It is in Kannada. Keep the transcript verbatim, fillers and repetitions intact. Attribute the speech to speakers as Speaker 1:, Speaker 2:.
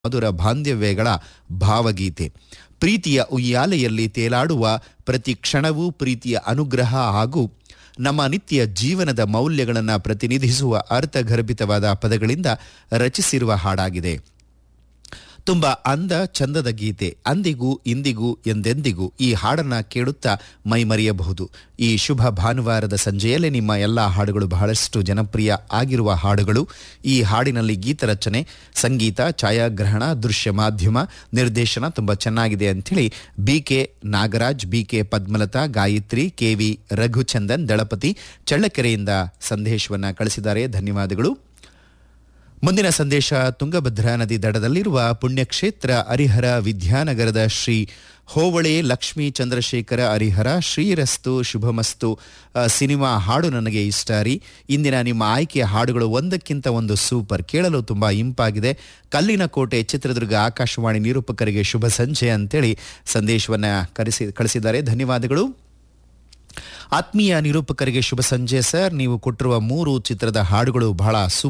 Speaker 1: ಮಧುರ ಬಾಂಧವ್ಯಗಳ ಭಾವಗೀತೆ. ಪ್ರೀತಿಯ ಉಯ್ಯಾಲೆಯಲ್ಲಿ ತೇಲಾಡುವ ಪ್ರತಿ ಕ್ಷಣವೂ ಪ್ರೀತಿಯ ಅನುಗ್ರಹ ಹಾಗೂ ನಮ್ಮ ನಿತ್ಯ ಜೀವನದ ಮೌಲ್ಯಗಳನ್ನು ಪ್ರತಿನಿಧಿಸುವ ಅರ್ಥಗರ್ಭಿತವಾದ ಪದಗಳಿಂದ ರಚಿಸಿರುವ ಹಾಡಾಗಿದೆ. ತುಂಬ ಅಂದ ಚಂದದ ಗೀತೆ. ಅಂದಿಗೂ ಇಂದಿಗೂ ಎಂದೆಂದಿಗೂ ಈ ಹಾಡನ್ನು ಕೇಳುತ್ತಾ ಮೈಮರೆಯಬಹುದು. ಈ ಶುಭ ಭಾನುವಾರದ ಸಂಜೆಯಲ್ಲೇ ನಿಮ್ಮ ಎಲ್ಲ ಹಾಡುಗಳು ಬಹಳಷ್ಟು ಜನಪ್ರಿಯ ಆಗಿರುವ ಹಾಡುಗಳು. ಈ ಹಾಡಿನಲ್ಲಿ ಗೀತರಚನೆ, ಸಂಗೀತ, ಛಾಯಾಗ್ರಹಣ, ದೃಶ್ಯ ಮಾಧ್ಯಮ, ನಿರ್ದೇಶನ ತುಂಬ ಚೆನ್ನಾಗಿದೆ ಅಂಥೇಳಿ B K Nagaraj, B K Padmalatha, Gayatri, K V Raghuchandan ದಳಪತಿ ಚಳ್ಳಕೆರೆಯಿಂದ ಸಂದೇಶವನ್ನು ಕಳಿಸಿದ್ದಾರೆ. ಧನ್ಯವಾದಗಳು. ಮುಂದಿನ ಸಂದೇಶ ತುಂಗಭದ್ರಾ ನದಿ ದಡದಲ್ಲಿರುವ ಪುಣ್ಯಕ್ಷೇತ್ರ ಹರಿಹರ ವಿದ್ಯಾನಗರದ ಶ್ರೀ ಹೋವಳೆ ಲಕ್ಷ್ಮೀ ಚಂದ್ರಶೇಖರ ಹರಿಹರ. ಶ್ರೀರಸ್ತು ಶುಭಮಸ್ತು ಸಿನಿಮಾ ಹಾಡು ನನಗೆ ಇಷ್ಟ ರೀ. ಇಂದಿನ ನಿಮ್ಮ ಆಯ್ಕೆಯ ಹಾಡುಗಳು ಒಂದಕ್ಕಿಂತ ಒಂದು ಸೂಪರ್, ಕೇಳಲು ತುಂಬ ಇಂಪಾಗಿದೆ. ಕಲ್ಲಿನ ಕೋಟೆ ಚಿತ್ರದುರ್ಗ ಆಕಾಶವಾಣಿ ನಿರೂಪಕರಿಗೆ ಶುಭ ಸಂಜೆ ಅಂತೇಳಿ ಸಂದೇಶವನ್ನು ಕರೆಸಿ ಕಳಿಸಿದ್ದಾರೆ. ಧನ್ಯವಾದಗಳು. ಆತ್ಮೀಯ ನಿರೂಪಕರಿಗೆ ಶುಭ ಸಂಜೆ ಸರ್. ನೀವು ಕೊಟ್ಟಿರುವ ಮೂರು ಚಿತ್ರದ ಹಾಡುಗಳು ಬಹಳ ಸೂಪರ್